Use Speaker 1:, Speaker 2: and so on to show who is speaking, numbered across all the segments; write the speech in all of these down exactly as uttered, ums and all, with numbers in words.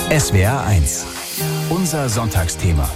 Speaker 1: S W R eins. Unser Sonntagsthema.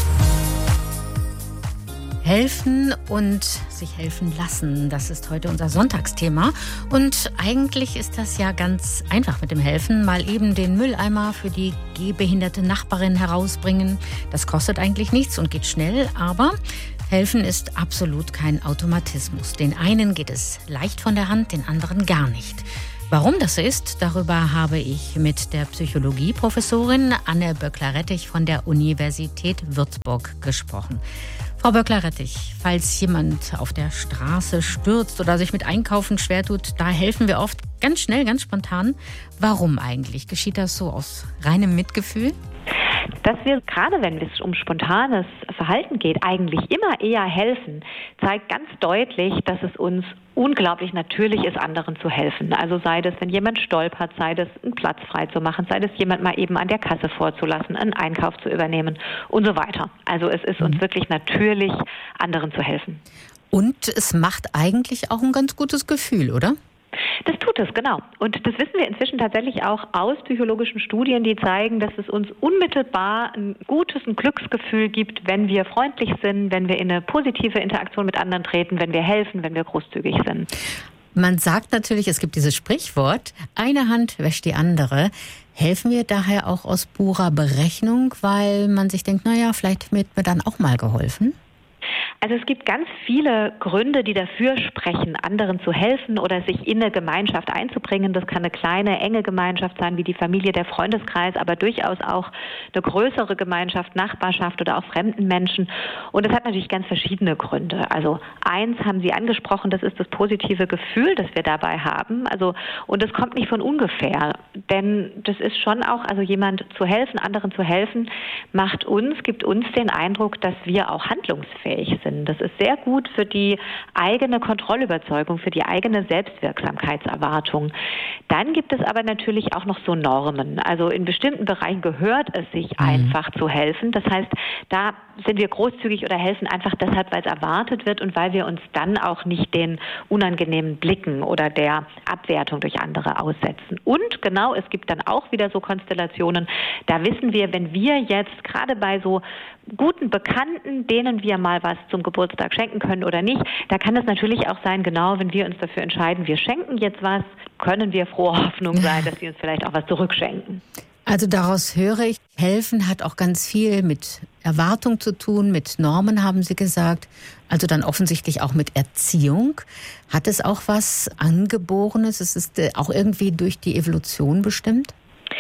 Speaker 2: Helfen und sich helfen lassen, das ist heute unser Sonntagsthema. Und eigentlich ist das ja ganz einfach mit dem Helfen. Mal eben den Mülleimer für die gehbehinderte Nachbarin herausbringen. Das kostet eigentlich nichts und geht schnell, aber helfen ist absolut kein Automatismus. Den einen geht es leicht von der Hand, den anderen gar nicht. Warum das so ist, darüber habe ich mit der Psychologieprofessorin Anne Böckler-Rettich von der Universität Würzburg gesprochen. Frau Böckler-Rettich, falls jemand auf der Straße stürzt oder sich mit Einkaufen schwer tut, da helfen wir oft ganz schnell, ganz spontan. Warum eigentlich? Geschieht das so aus reinem Mitgefühl?
Speaker 3: Dass wir, gerade wenn es um spontanes Verhalten geht, eigentlich immer eher helfen, zeigt ganz deutlich, dass es uns unglaublich natürlich ist, anderen zu helfen. Also sei das, wenn jemand stolpert, sei das, einen Platz frei zu machen, sei das, jemand mal eben an der Kasse vorzulassen, einen Einkauf zu übernehmen und so weiter. Also es ist uns wirklich natürlich, anderen zu helfen.
Speaker 2: Und es macht eigentlich auch ein ganz gutes Gefühl, oder?
Speaker 3: Das tut es, genau. Und das wissen wir inzwischen tatsächlich auch aus psychologischen Studien, die zeigen, dass es uns unmittelbar ein gutes, ein Glücksgefühl gibt, wenn wir freundlich sind, wenn wir in eine positive Interaktion mit anderen treten, wenn wir helfen, wenn wir großzügig sind.
Speaker 2: Man sagt natürlich, es gibt dieses Sprichwort, eine Hand wäscht die andere. Helfen wir daher auch aus purer Berechnung, weil man sich denkt, naja, vielleicht wird mir dann auch mal geholfen?
Speaker 3: Also es gibt ganz viele Gründe, die dafür sprechen, anderen zu helfen oder sich in eine Gemeinschaft einzubringen. Das kann eine kleine, enge Gemeinschaft sein, wie die Familie, der Freundeskreis, aber durchaus auch eine größere Gemeinschaft, Nachbarschaft oder auch fremden Menschen. Und das hat natürlich ganz verschiedene Gründe. Also eins haben Sie angesprochen, das ist das positive Gefühl, das wir dabei haben. Also, und das kommt nicht von ungefähr, denn das ist schon auch, also jemand zu helfen, anderen zu helfen, macht uns, gibt uns den Eindruck, dass wir auch handlungsfähig sind. Das ist sehr gut für die eigene Kontrollüberzeugung, für die eigene Selbstwirksamkeitserwartung. Dann gibt es aber natürlich auch noch so Normen. Also in bestimmten Bereichen gehört es sich mhm. einfach zu helfen. Das heißt, da sind wir großzügig oder helfen einfach deshalb, weil es erwartet wird und weil wir uns dann auch nicht den unangenehmen Blicken oder der Abwertung durch andere aussetzen. Und genau, es gibt dann auch wieder so Konstellationen, da wissen wir, wenn wir jetzt gerade bei so guten Bekannten, denen wir mal was zum Geburtstag schenken können oder nicht, da kann es natürlich auch sein, genau, wenn wir uns dafür entscheiden, wir schenken jetzt was, können wir frohe Hoffnung sein, dass sie uns vielleicht auch was zurückschenken.
Speaker 2: Also daraus höre ich, helfen hat auch ganz viel mit Erwartung zu tun, mit Normen, haben Sie gesagt. Also dann offensichtlich auch mit Erziehung. Hat es auch was Angeborenes? Es ist auch irgendwie durch die Evolution bestimmt?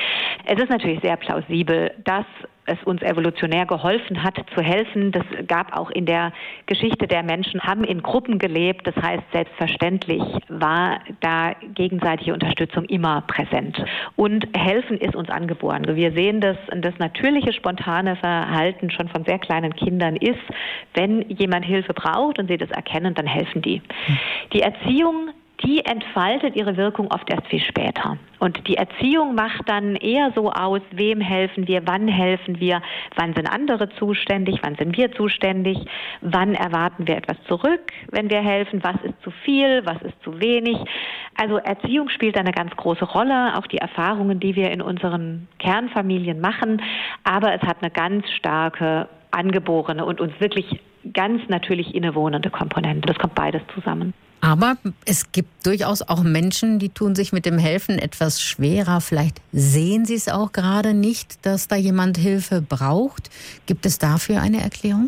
Speaker 3: Es ist natürlich sehr plausibel, dass es uns evolutionär geholfen hat, zu helfen. Das gab auch in der Geschichte der Menschen, haben in Gruppen gelebt. Das heißt, selbstverständlich war da gegenseitige Unterstützung immer präsent. Und helfen ist uns angeboren. Wir sehen, dass das natürliche, spontane Verhalten schon von sehr kleinen Kindern ist. Wenn jemand Hilfe braucht und sie das erkennen, dann helfen die. Die Erziehung, die entfaltet ihre Wirkung oft erst viel später. Und die Erziehung macht dann eher so aus, wem helfen wir, wann helfen wir, wann sind andere zuständig, wann sind wir zuständig, wann erwarten wir etwas zurück, wenn wir helfen, was ist zu viel, was ist zu wenig. Also Erziehung spielt eine ganz große Rolle, auch die Erfahrungen, die wir in unseren Kernfamilien machen. Aber es hat eine ganz starke, angeborene und uns wirklich ganz natürlich innewohnende Komponente. Das kommt beides zusammen.
Speaker 2: Aber es gibt durchaus auch Menschen, die tun sich mit dem Helfen etwas schwerer. Vielleicht sehen sie es auch gerade nicht, dass da jemand Hilfe braucht. Gibt es dafür eine Erklärung?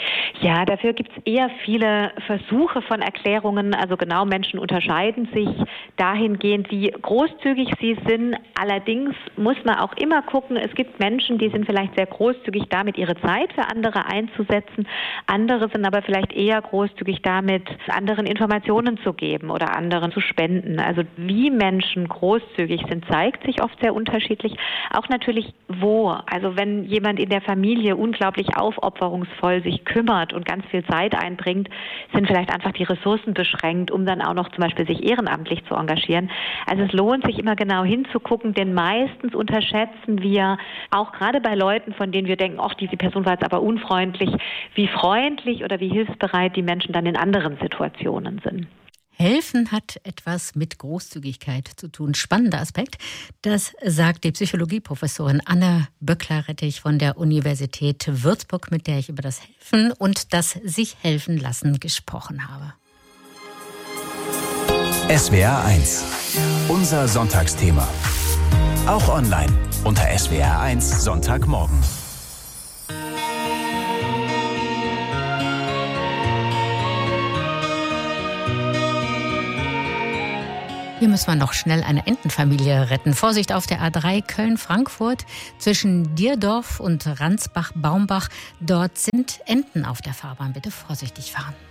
Speaker 3: Ja, dafür gibt es eher viele Versuche von Erklärungen. Also genau, Menschen unterscheiden sich dahingehend, wie großzügig sie sind. Allerdings muss man auch immer gucken, es gibt Menschen, die sind vielleicht sehr großzügig damit, ihre Zeit für andere einzusetzen. Andere sind aber vielleicht eher großzügig damit, anderen Informationen zu geben oder anderen zu spenden. Also wie Menschen großzügig sind, zeigt sich oft sehr unterschiedlich. Auch natürlich wo. Also wenn jemand in der Familie unglaublich aufopferungsvoll sich kümmert und ganz viel Zeit einbringt, sind vielleicht einfach die Ressourcen beschränkt, um dann auch noch zum Beispiel sich ehrenamtlich zu engagieren. Also es lohnt sich immer genau hinzugucken, denn meistens unterschätzen wir, auch gerade bei Leuten, von denen wir denken, ach, diese Person war jetzt aber unfreundlich, wie freundlich oder wie hilfsbereit die Menschen dann in anderen Situationen sind.
Speaker 2: Helfen hat etwas mit Großzügigkeit zu tun. Spannender Aspekt, das sagt die Psychologieprofessorin Anne Böckler-Rettich von der Universität Würzburg, mit der ich über das Helfen und das sich helfen lassen gesprochen habe.
Speaker 1: S W R eins. Unser Sonntagsthema. Auch online unter S W R eins Sonntagmorgen.
Speaker 2: Hier müssen wir noch schnell eine Entenfamilie retten. Vorsicht auf der A drei Köln-Frankfurt zwischen Dierdorf und Ransbach-Baumbach. Dort sind Enten auf der Fahrbahn. Bitte vorsichtig fahren.